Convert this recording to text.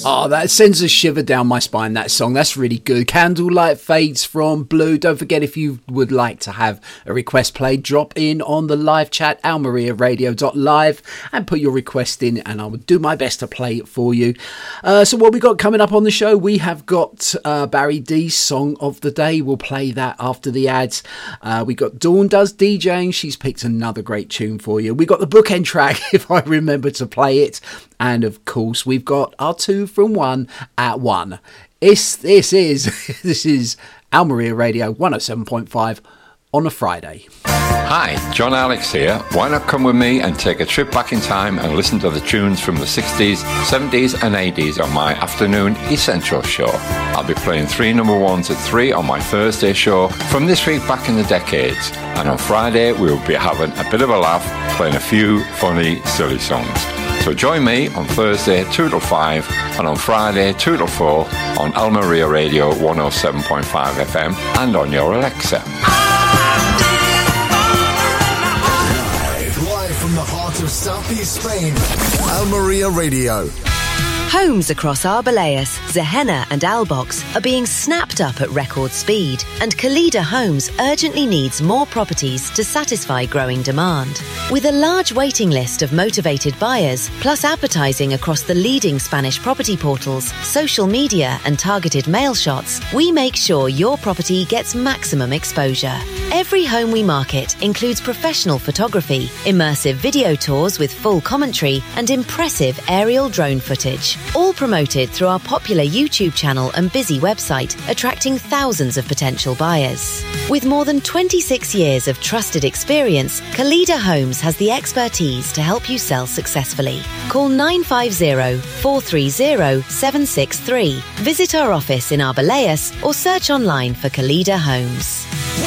Oh, that sends a shiver down my spine, that song. That's really good. Candlelight Fades from Blue. Don't forget, if you would like to have a request played, drop in on the live chat, almariaradio.live, and put your request in, and I will do my best to play it for you. So what we got coming up on the show, we have got Barry D's Song of the Day. We'll play that after the ads. We got Dawn Does DJing. She's picked another great tune for you. We got the bookend track, if I remember to play it. And of course, we've got our 2 from 1 at 1. This is Al Maria Radio 107.5 on a Friday. Hi, John Alex here. Why not come with me and take a trip back in time and listen to the tunes from the 60s, 70s and 80s on my afternoon Essential show. I'll be playing 3 number ones at 3 on my Thursday show from this week back in the decades. And on Friday, we'll be having a bit of a laugh, playing a few funny, silly songs. So join me on Thursday 2 till 5 and on Friday 2 till 4 on Al Maria Radio 107.5 FM and on your Alexa. Live from the heart of Southeast Spain, Al Maria Radio. Homes across Arbeláez, Zehena and Albox are being snapped up at record speed, and Kalida Homes urgently needs more properties to satisfy growing demand. With a large waiting list of motivated buyers, plus advertising across the leading Spanish property portals, social media and targeted mail shots, we make sure your property gets maximum exposure. Every home we market includes professional photography, immersive video tours with full commentary and impressive aerial drone footage. All promoted through our popular YouTube channel and busy website, attracting thousands of potential buyers. With more than 26 years of trusted experience, Kalida Homes has the expertise to help you sell successfully. Call 950-430-763. Visit our office in Arbeláez or search online for Kalida Homes.